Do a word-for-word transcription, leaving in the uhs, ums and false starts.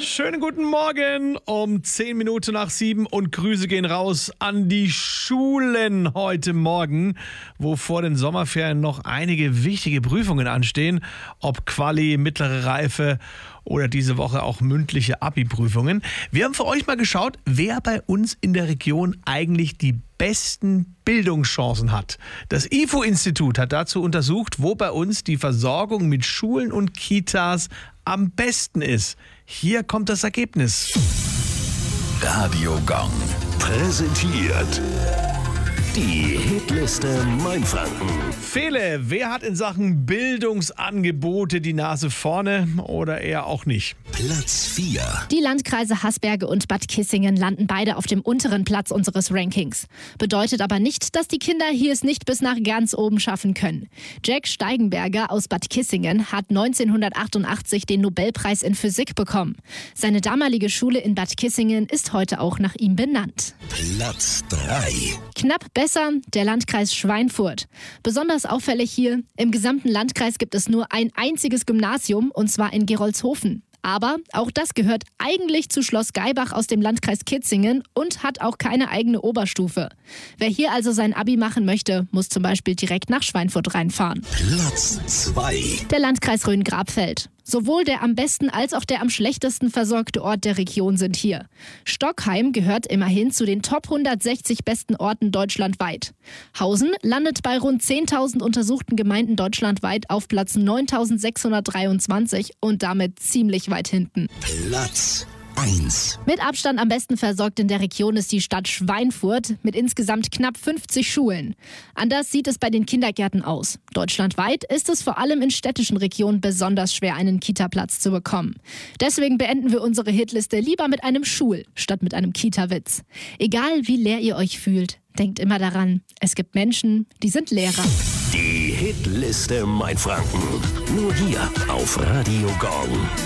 Schönen guten Morgen um zehn Minuten nach sieben und Grüße gehen raus an die Schulen heute Morgen, wo vor den Sommerferien noch einige wichtige Prüfungen anstehen, ob Quali, mittlere Reife oder diese Woche auch mündliche Abi-Prüfungen. Wir haben für euch mal geschaut, wer bei uns in der Region eigentlich die besten Bildungschancen hat. Das I F O-Institut hat dazu untersucht, wo bei uns die Versorgung mit Schulen und Kitas am besten ist. Hier kommt das Ergebnis. Radio Gong präsentiert die Hitliste Mainfranken. Fele, wer hat in Sachen Bildungsangebote die Nase vorne oder eher auch nicht? Platz vier. Die Landkreise Haßberge und Bad Kissingen landen beide auf dem unteren Platz unseres Rankings. Bedeutet aber nicht, dass die Kinder hier es nicht bis nach ganz oben schaffen können. Jack Steigenberger aus Bad Kissingen hat neunzehnhundertachtundachtzig den Nobelpreis in Physik bekommen. Seine damalige Schule in Bad Kissingen ist heute auch nach ihm benannt. Platz drei. Knapp besser der Landkreis Schweinfurt. Besonders auffällig hier, im gesamten Landkreis gibt es nur ein einziges Gymnasium, und zwar in Gerolzhofen. Aber auch das gehört eigentlich zu Schloss Gaibach aus dem Landkreis Kitzingen und hat auch keine eigene Oberstufe. Wer hier also sein Abi machen möchte, muss zum Beispiel direkt nach Schweinfurt reinfahren. Platz zwei. Der Landkreis Rhön-Grabfeld. Sowohl der am besten als auch der am schlechtesten versorgte Ort der Region sind hier. Stockheim gehört immerhin zu den Top hundertsechzig besten Orten deutschlandweit. Hausen landet bei rund zehntausend untersuchten Gemeinden deutschlandweit auf Platz neuntausendsechshundertdreiundzwanzig und damit ziemlich weit hinten. Platz eins. Mit Abstand am besten versorgt in der Region ist die Stadt Schweinfurt mit insgesamt knapp fünfzig Schulen. Anders sieht es bei den Kindergärten aus. Deutschlandweit ist es vor allem in städtischen Regionen besonders schwer, einen Kita-Platz zu bekommen. Deswegen beenden wir unsere Hitliste lieber mit einem Schul- statt mit einem Kita-Witz. Egal wie leer ihr euch fühlt, denkt immer daran, es gibt Menschen, die sind Lehrer. Die Hitliste Mainfranken. Nur hier auf Radio Gong.